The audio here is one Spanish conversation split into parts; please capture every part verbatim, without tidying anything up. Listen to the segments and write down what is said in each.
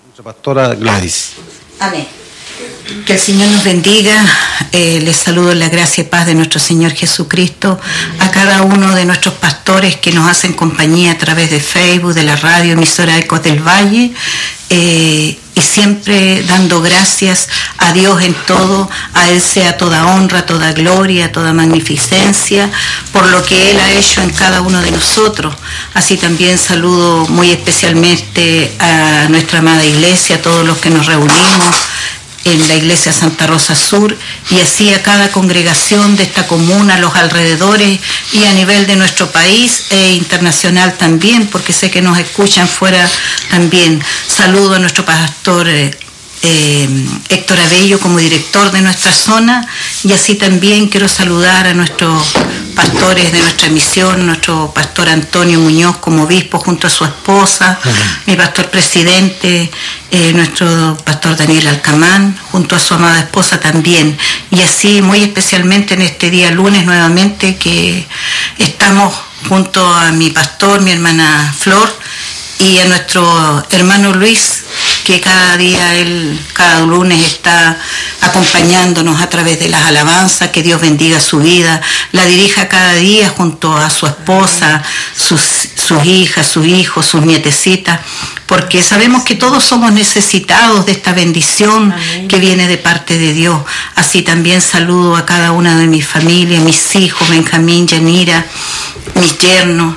Nuestra pastora Gladys. Amén. Que el Señor nos bendiga. Eh, les saludo en la gracia y paz de nuestro Señor Jesucristo a cada uno de nuestros pastores que nos hacen compañía a través de Facebook, de la radio, emisora Ecos del Valle, eh, y siempre dando gracias a Dios en todo. A Él sea toda honra, toda gloria, toda magnificencia por lo que Él ha hecho en cada uno de nosotros. Así también saludo muy especialmente a nuestra amada iglesia, a todos los que nos reunimos en la iglesia Santa Rosa Sur, y así a cada congregación de esta comuna, a los alrededores y a nivel de nuestro país e internacional también, porque sé que nos escuchan fuera también. Saludo a nuestro pastor eh, eh, Héctor Abello como director de nuestra zona, y así también quiero saludar a nuestros pastores de nuestra misión, nuestro pastor Antonio Muñoz como obispo junto a su esposa, uh-huh. mi pastor presidente, eh, nuestro pastor Daniel Alcamán junto a su amada esposa también, y así muy especialmente en este día lunes nuevamente que estamos junto a mi pastor, mi hermana Flor, y a nuestro hermano Luis, que cada día, él, cada lunes está acompañándonos a través de las alabanzas. Que Dios bendiga su vida, la dirija cada día junto a su esposa, sus, sus hijas, sus hijos, sus nietecitas, porque sabemos que todos somos necesitados de esta bendición Amén. Que viene de parte de Dios. Así también saludo a cada una de mis familias, mis hijos, Benjamín, Yanira, mis yernos,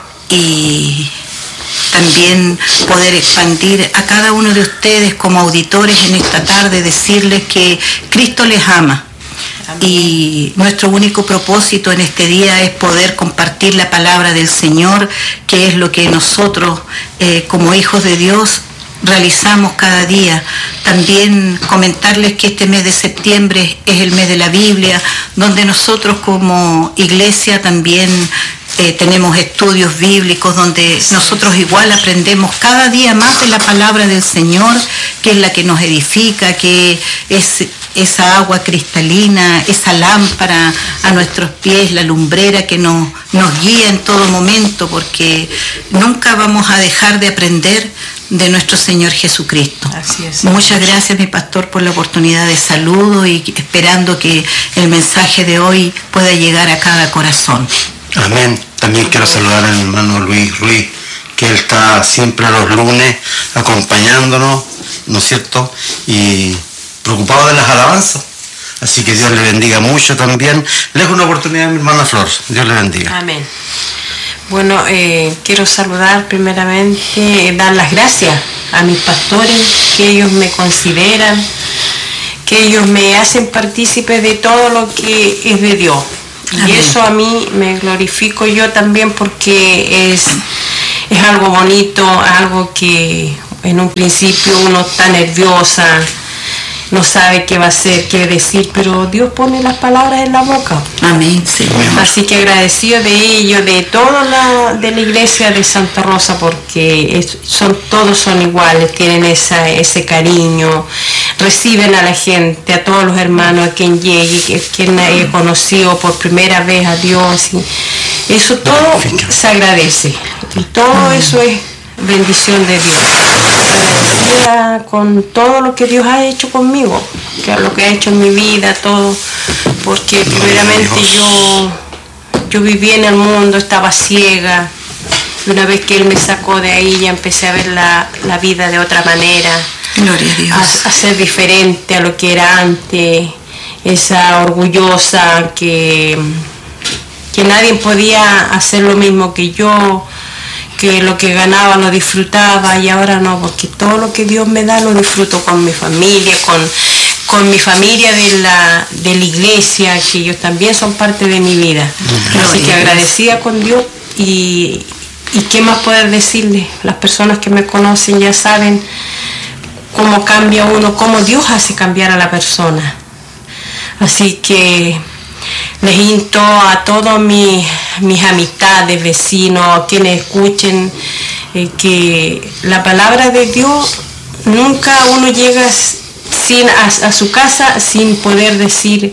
y también poder expandir a cada uno de ustedes como auditores en esta tarde, decirles que Cristo les ama. Amén. Y nuestro único propósito en este día es poder compartir la palabra del Señor, que es lo que nosotros eh, como hijos de Dios realizamos cada día. También comentarles que este mes de septiembre es el mes de la Biblia, donde nosotros como iglesia también Eh, tenemos estudios bíblicos donde nosotros igual aprendemos cada día más de la palabra del Señor, que es la que nos edifica, que es esa agua cristalina, esa lámpara a nuestros pies, la lumbrera que nos, nos guía en todo momento, porque nunca vamos a dejar de aprender de nuestro Señor Jesucristo. Así es. Muchas gracias, mi pastor, por la oportunidad de saludo, y esperando que el mensaje de hoy pueda llegar a cada corazón. Amén. También quiero saludar al hermano Luis Ruiz, que él está siempre los lunes acompañándonos, ¿no es cierto? Y preocupado de las alabanzas. Así que Dios le bendiga mucho también. Le dejo una oportunidad a mi hermana Flor. Dios le bendiga. Amén. Bueno, eh, quiero saludar primeramente, dar las gracias a mis pastores, que ellos me consideran, que ellos me hacen partícipe de todo lo que es de Dios. Y Amén. Eso a mí me glorifico yo también, porque es, es algo bonito, algo que en un principio uno está nerviosa, no sabe qué va a hacer, qué decir, pero Dios pone las palabras en la boca. Amén. Sí. Así que agradecido de ello, de toda la, de la iglesia de Santa Rosa, porque es, son, todos son iguales, tienen esa, ese cariño, reciben a la gente, a todos los hermanos, a quien llegue, a quien he conocido por primera vez a Dios. Y eso todo se agradece, y todo eso es bendición de Dios. Agradecida con todo lo que Dios ha hecho conmigo, que lo que ha hecho en mi vida, todo, porque primeramente yo, yo viví en el mundo, estaba ciega, y una vez que Él me sacó de ahí ya empecé a ver la, la vida de otra manera. Gloria a Dios. A, a ser diferente a lo que era antes, esa orgullosa que, que nadie podía hacer lo mismo que yo, que lo que ganaba lo disfrutaba, y ahora no, porque todo lo que Dios me da lo disfruto con mi familia, con, con mi familia de la, de la iglesia, que ellos también son parte de mi vida. Uh-huh. Así que agradecida con Dios, y, y qué más poder decirles. Las personas que me conocen ya saben cómo cambia uno, cómo Dios hace cambiar a la persona. Así que les insto a todos mis, mis amistades, vecinos, quienes escuchen, eh, que la palabra de Dios, nunca uno llega sin, a, a su casa sin poder decir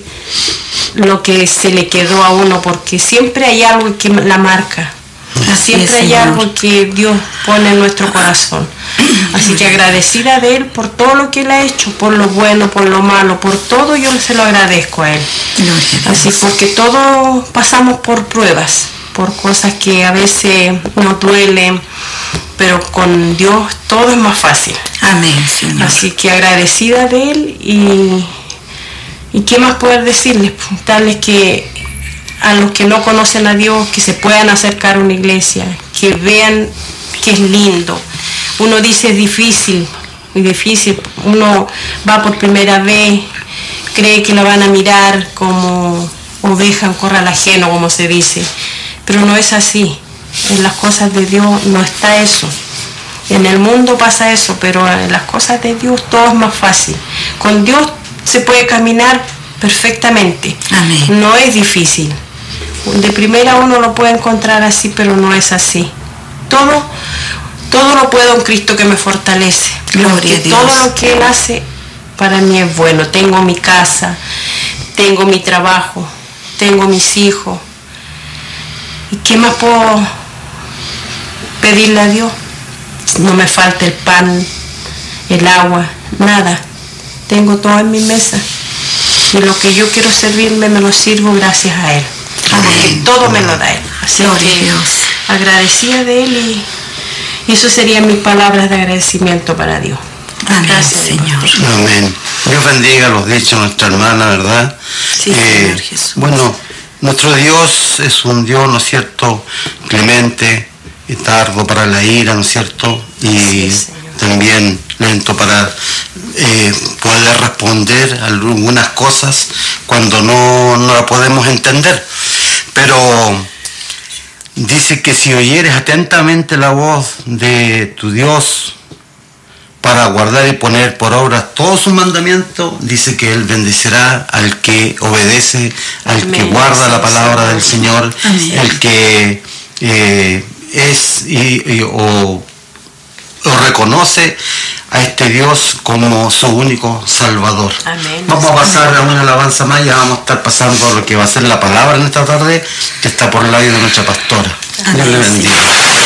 lo que se le quedó a uno, porque siempre hay algo que la marca. Así siempre es, hay Señor. Algo que Dios pone en nuestro corazón. Así que agradecida de Él por todo lo que Él ha hecho, por lo bueno, por lo malo, por todo yo se lo agradezco a Él. Así porque todos pasamos por pruebas, por cosas que a veces nos duelen, pero con Dios todo es más fácil. Amén, Señor. Así que agradecida de Él y, y qué más poder decirles, darles que a los que no conocen a Dios, que se puedan acercar a una iglesia, que vean que es lindo. Uno dice es difícil, muy difícil, uno va por primera vez, cree que lo van a mirar como oveja en corral ajeno, como se dice, pero no es así. En las cosas de Dios no está eso. En el mundo pasa eso, pero en las cosas de Dios todo es más fácil. Con Dios se puede caminar perfectamente. Amén. No es difícil. De primera uno lo puede encontrar así, pero no es así. Todo, todo lo puedo en Cristo que me fortalece. Gloria a Dios. Todo lo que Él hace para mí es bueno. Tengo mi casa, tengo mi trabajo, tengo mis hijos. ¿Y qué más puedo pedirle a Dios? No me falta el pan, el agua, nada. Tengo todo en mi mesa. Y lo que yo quiero servirme me lo sirvo gracias a Él. Porque todo me lo da Él. Así Gloria a que Dios. agradecida de Él y, y eso serían mis palabras de agradecimiento para Dios. Amén, Gracias, Señor. Amén. Dios bendiga los dichos de nuestra hermana, ¿verdad? Sí, Señor Jesús. Bueno, nuestro Dios es un Dios, ¿no es cierto?, clemente y tardo para la ira, ¿no es cierto? Y Sí, Señor. también lento para eh, poder responder a algunas cosas cuando no, no la podemos entender. Pero dice que si oyeres atentamente la voz de tu Dios para guardar y poner por obra todos sus mandamientos, dice que Él bendecirá al que obedece, al Amén. que guarda la palabra del Señor, Amén. el que eh, es y, y- o, o reconoce a este Dios como su único Salvador. Amén. Vamos a pasar a una alabanza más, ya vamos a estar pasando a lo que va a ser la palabra en esta tarde, que está por el lado de nuestra pastora. Dios le bendiga.